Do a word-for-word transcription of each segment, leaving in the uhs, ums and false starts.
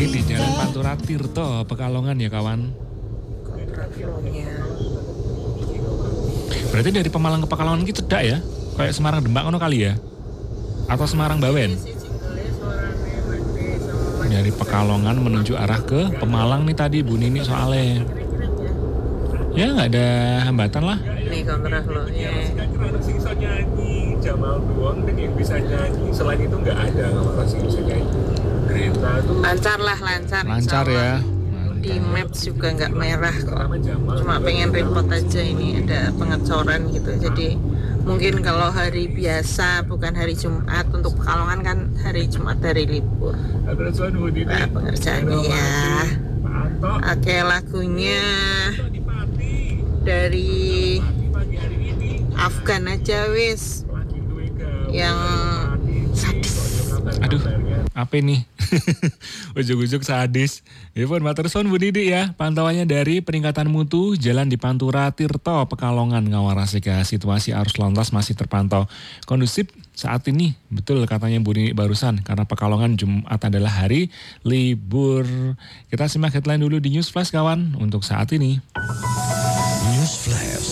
Ini di Jalan Pantura Tirto, Pekalongan ya kawan. Berarti dari Pemalang ke Pekalongan gitu dak ya? Kayak Semarang Demak ngono kali ya? Atau Semarang Bawen? Dari Pekalongan menuju arah ke Pemalang nih tadi Bu Nini soalnya. Ya nggak ada hambatan lah. Nih kontrak lo ya. Bisa nyanyi, Jamal doang dan yang bisa nyanyi. Selain itu nggak ada nggak sih bisa nyanyi. Greta tuh lancar lah, lancar. Lancar ya. Di Maps juga nggak merah kok. Cuma pengen repot aja ini ada pengecoran gitu. Jadi mungkin kalau hari biasa bukan hari Jumat, untuk Pekalongan kan hari Jumat hari libur. Nah, pengerjaannya ya. Oke, lagunya dari Afgan aja wis yang sadis. Aduh, apa ini? Ujuk-ujuk sadis. Ya pun matur suwun Bu Didi ya. Pantauannya dari peningkatan mutu jalan di Pantura Tirto, Pekalongan, Ngawarasika. Situasi arus lalu lintas masih terpantau kondusif saat ini. Betul katanya Bu Didi barusan, karena Pekalongan Jumat adalah hari libur. Kita simak headline dulu di News Flash kawan untuk saat ini. News Flash.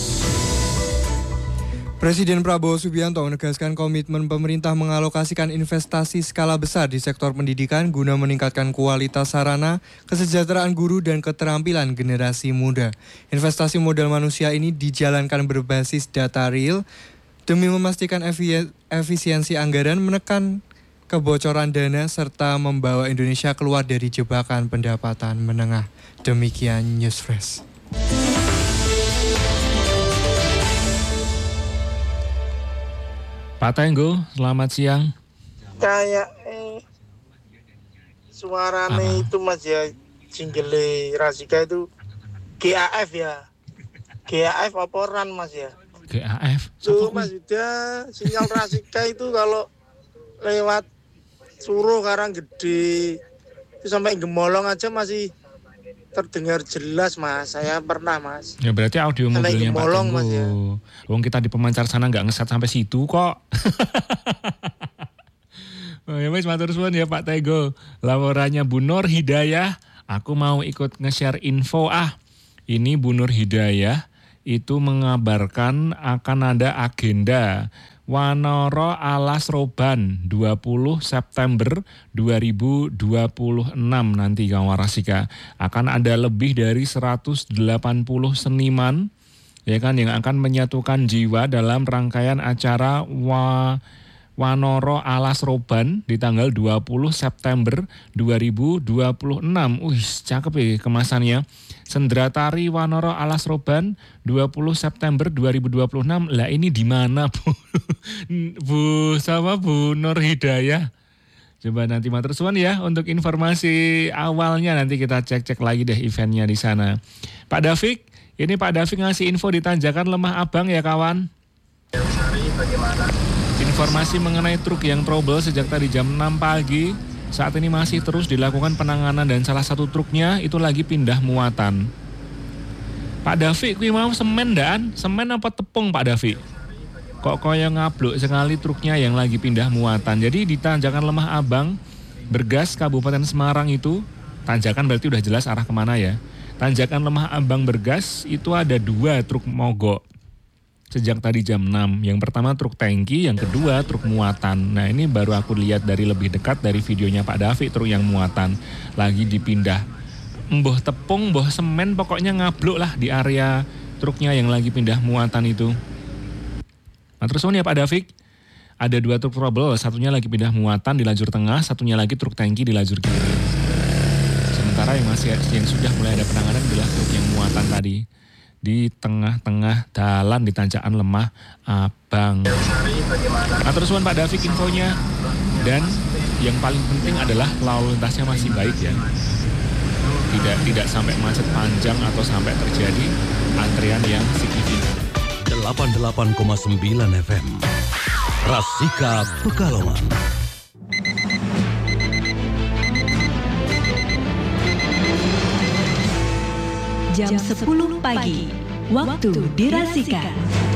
Presiden Prabowo Subianto menegaskan komitmen pemerintah mengalokasikan investasi skala besar di sektor pendidikan guna meningkatkan kualitas sarana, kesejahteraan guru, dan keterampilan generasi muda. Investasi modal manusia ini dijalankan berbasis data real demi memastikan efisiensi anggaran, menekan kebocoran dana, serta membawa Indonesia keluar dari jebakan pendapatan menengah. Demikian News Fresh. Pak Tenggo, selamat siang. Kayak eh, suaranya Apa? itu Mas ya, single Rasika itu G A F ya. G A F laporan Mas ya. G A F. Tuh Mas udah sinyal Rasika itu kalau lewat Suruh Karanggede itu sampai Gemolong aja masih terdengar jelas Mas. Saya pernah Mas. Ya berarti audio Sampai mobilnya Pak Gemolong, Tenggo. Mas, ya. Wong kita di pemancar sana nggak ngeset sampai situ kok. Oh ya wis matur suwun ya Pak Tenggo. Laporannya Bu Nur Hidayah. Aku mau ikut nge-share info ah. Ini Bu Nur Hidayah itu mengabarkan akan ada agenda Wanara Alas Roban dua puluh September dua ribu dua puluh enam nanti Ngawarasika. Akan ada lebih dari seratus delapan puluh seniman ya kan yang akan menyatukan jiwa dalam rangkaian acara Wa Wanara Alas Roban di tanggal dua puluh September dua ribu dua puluh enam. Wih, cakep ya kemasannya. Sendera Tari Wanara Alas Roban dua puluh September dua ribu dua puluh enam. Lah ini di mana Bu? Bu sama Bu Nur Hidayah. Coba nanti matur suwun ya untuk informasi awalnya, nanti kita cek-cek lagi deh eventnya di sana. Pak Davik, ini Pak Davik ngasih info di Tanjakan Lemah Abang ya kawan. Informasi mengenai truk yang trouble sejak tadi jam enam pagi. Saat ini masih terus dilakukan penanganan dan salah satu truknya itu lagi pindah muatan. Pak Davi, kuwi mau semen daan? Semen apa tepung Pak Davi? Kok koyo ngabluk sekali truknya yang lagi pindah muatan. Jadi di Tanjakan Lemah Abang, Bergas, Kabupaten Semarang itu, tanjakan berarti udah jelas arah kemana ya. Tanjakan Lemah Abang Bergas itu ada dua truk mogok sejak tadi jam enam. Yang pertama truk tangki, yang kedua truk muatan. Nah ini baru aku lihat dari lebih dekat dari videonya Pak Davi, truk yang muatan lagi dipindah. Mboh tepung, mboh semen, pokoknya ngabluk lah di area truknya yang lagi pindah muatan itu. Nah terus ya Pak Davi, ada dua truk trouble, satunya lagi pindah muatan di lajur tengah, satunya lagi truk tangki di lajur kiri. Sementara yang masih yang sudah mulai ada penanganan adalah truk yang muatan tadi di tengah-tengah dalan di Tanjakan Lemah Abang. Nah terus Pak Davik infonya. Dan yang paling penting adalah lalu lintasnya masih baik ya. Tidak tidak sampai macet panjang atau sampai terjadi antrian yang signifikan. delapan puluh delapan koma sembilan F M Rasika Pekalongan. Jam sepuluh pagi, waktu di Rasika.